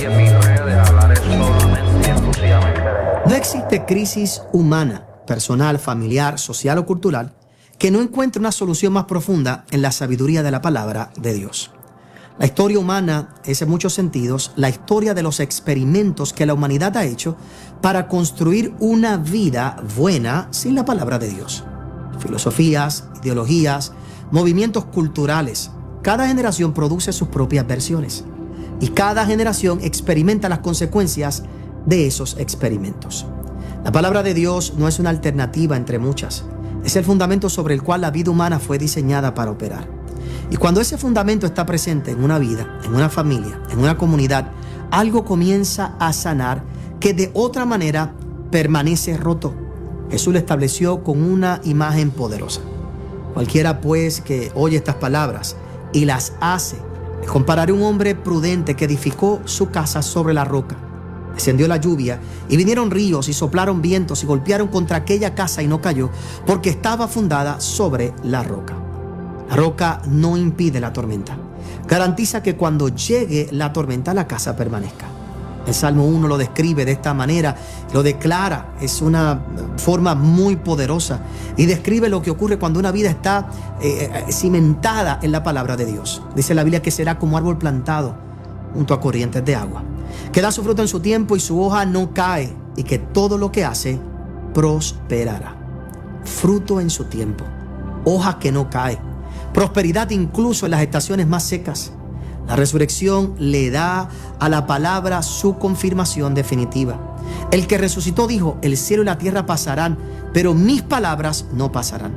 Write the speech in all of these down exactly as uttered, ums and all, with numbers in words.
En mis redes hablaré solamente y exclusivamente de... No existe crisis humana, personal, familiar, social o cultural que no encuentre una solución más profunda en la sabiduría de la palabra de Dios. La historia humana es en muchos sentidos la historia de los experimentos que la humanidad ha hecho para construir una vida buena sin la palabra de Dios. Filosofías, ideologías, movimientos culturales. Cada generación produce sus propias versiones y cada generación experimenta las consecuencias de esos experimentos. La palabra de Dios no es una alternativa entre muchas. Es el fundamento sobre el cual la vida humana fue diseñada para operar. Y cuando ese fundamento está presente en una vida, en una familia, en una comunidad, algo comienza a sanar que de otra manera permanece roto. Jesús lo estableció con una imagen poderosa. Cualquiera pues que oye estas palabras y las hace, le compararé a un hombre prudente que edificó su casa sobre la roca. Descendió la lluvia y vinieron ríos y soplaron vientos y golpearon contra aquella casa y no cayó porque estaba fundada sobre la roca. La roca no impide la tormenta. Garantiza que cuando llegue la tormenta la casa permanezca. El Salmo uno lo describe de esta manera, lo declara, es una forma muy poderosa y describe lo que ocurre cuando una vida está eh, cimentada en la palabra de Dios. Dice la Biblia que será como árbol plantado junto a corrientes de agua, que da su fruto en su tiempo y su hoja no cae y que todo lo que hace prosperará. Fruto en su tiempo, hoja que no cae, prosperidad incluso en las estaciones más secas. La resurrección le da a la palabra su confirmación definitiva. El que resucitó dijo, el cielo y la tierra pasarán, pero mis palabras no pasarán.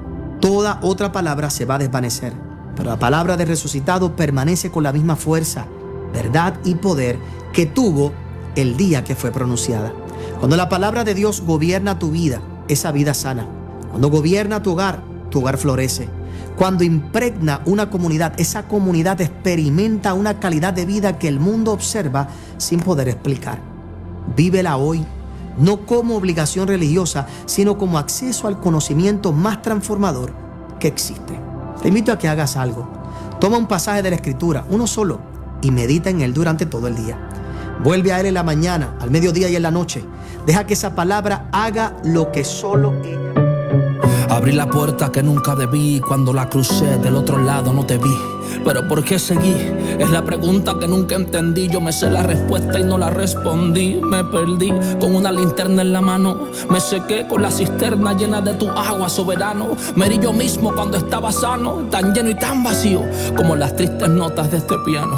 Toda otra palabra se va a desvanecer, pero la palabra del resucitado permanece con la misma fuerza, verdad y poder que tuvo el día que fue pronunciada. Cuando la palabra de Dios gobierna tu vida, esa vida sana. Cuando gobierna tu hogar, tu hogar florece. Cuando impregna una comunidad, esa comunidad experimenta una calidad de vida que el mundo observa sin poder explicar. Vívela hoy, no como obligación religiosa, sino como acceso al conocimiento más transformador que existe. Te invito a que hagas algo. Toma un pasaje de la Escritura, uno solo, y medita en él durante todo el día. Vuelve a él en la mañana, al mediodía y en la noche. Deja que esa palabra haga lo que solo ella. Abrí la puerta que nunca debí, cuando la crucé del otro lado no te vi. Pero ¿por qué seguí? Es la pregunta que nunca entendí. Yo me sé la respuesta y no la respondí. Me perdí con una linterna en la mano. Me sequé con la cisterna llena de tu agua, soberano. Me herí yo mismo cuando estaba sano, tan lleno y tan vacío como las tristes notas de este piano.